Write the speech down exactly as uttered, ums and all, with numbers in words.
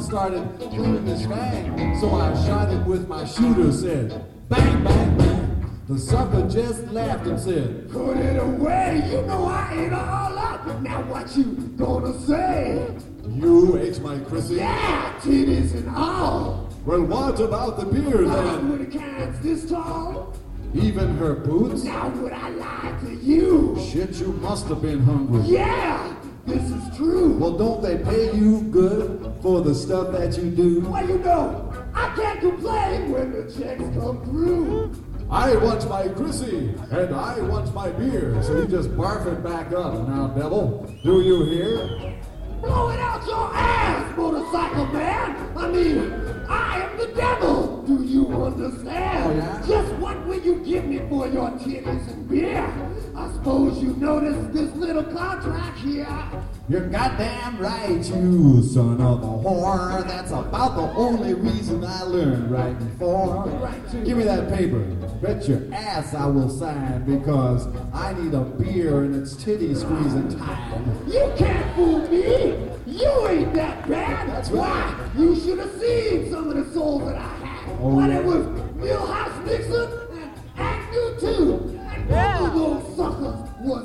started cleaning his fang, so I shot him with my shooter, said, bang, bang, bang. The sucker just laughed and said, put it away, you know I ate all up. Now what you gonna say? You ate my Chrissy? Yeah, titties and all. Well, what about the beer Uh, then? were the cans this tall? Even her boots? Now would I lie to you? Shit, you must have been hungry. Yeah, this is true. Well, don't they pay you good for the stuff that you do? Well, you know, I can't complain when the checks come through. I want my Chrissy, and I want my beer. So you just barf it back up. Now, devil, do you hear? Blow it out your ass, motorcycle man. I mean, I am the devil. Do you understand? Oh, yeah? Just what will you give me for your titties and beer? I suppose you noticed this little contract here. You're goddamn right, you son of a whore. That's about the only reason I learned right before. Right, too. Give me that paper. Bet your ass I will sign because I need a beer and it's titty squeezing time. You can't fool me. You ain't that bad. That's Why? right. You should have seen some of the souls that I had. Oh, But yeah? it was Millhouse Nixon and Agnew too. And both of those suckers